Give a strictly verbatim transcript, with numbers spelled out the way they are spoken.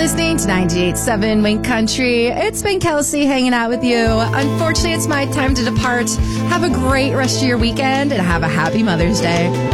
listening to ninety-eight point seven Wink Country. It's been Kelsey hanging out with you. Unfortunately, it's my time to depart. Have a great rest of your weekend and have a happy Mother's Day.